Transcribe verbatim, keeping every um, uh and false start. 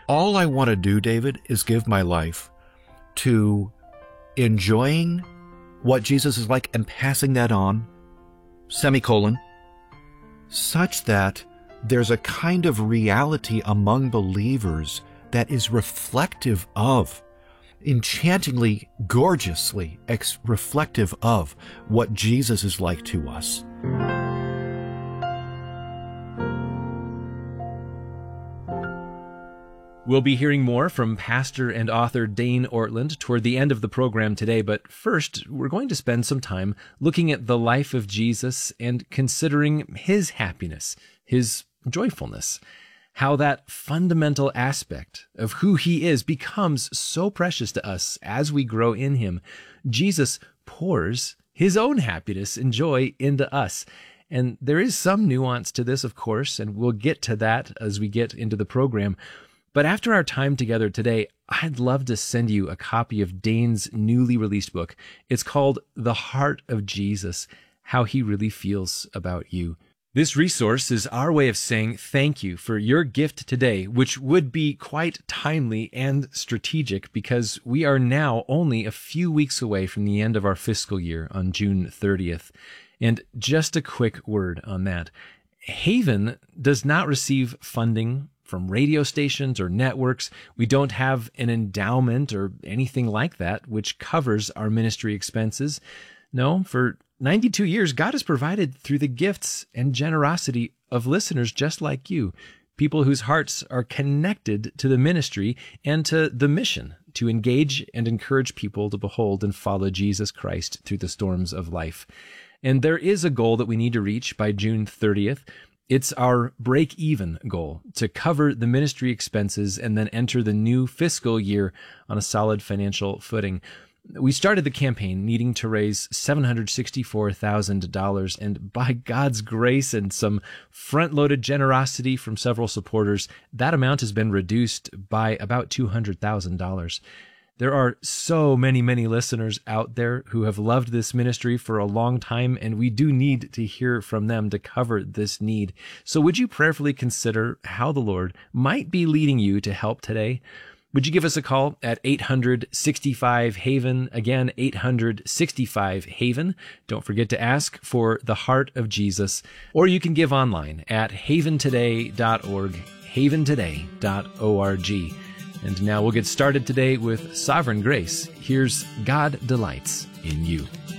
All I want to do, David, is give my life to enjoying what Jesus is like and passing that on, semicolon, such that there's a kind of reality among believers that is reflective of, enchantingly, gorgeously ex- reflective of what Jesus is like to us. We'll be hearing more from pastor and author Dane Ortlund toward the end of the program today, but first, we're going to spend some time looking at the life of Jesus and considering his happiness, his joyfulness, how that fundamental aspect of who he is becomes so precious to us as we grow in him. Jesus pours his own happiness and joy into us. And there is some nuance to this, of course, and we'll get to that as we get into the program. But after our time together today, I'd love to send you a copy of Dane's newly released book. It's called The Heart of Jesus, How He Really Feels About You. This resource is our way of saying thank you for your gift today, which would be quite timely and strategic because we are now only a few weeks away from the end of our fiscal year on June thirtieth. And just a quick word on that. Haven does not receive funding from radio stations or networks. We don't have an endowment or anything like that, which covers our ministry expenses. No, for ninety-two years, God has provided through the gifts and generosity of listeners just like you, people whose hearts are connected to the ministry and to the mission to engage and encourage people to behold and follow Jesus Christ through the storms of life. And there is a goal that we need to reach by June thirtieth. It's our break-even goal to cover the ministry expenses and then enter the new fiscal year on a solid financial footing. We started the campaign needing to raise seven hundred sixty-four thousand dollars, and by God's grace and some front-loaded generosity from several supporters, that amount has been reduced by about two hundred thousand dollars. There are so many, many listeners out there who have loved this ministry for a long time, and we do need to hear from them to cover this need. So would you prayerfully consider how the Lord might be leading you to help today? Would you give us a call at eight hundred sixty-five Haven? Again, eight hundred sixty-five Haven. Don't forget to ask for the Heart of Jesus. Or you can give online at haven today dot org, haven today dot org. And now we'll get started today with Sovereign Grace. Here's God Delights in You.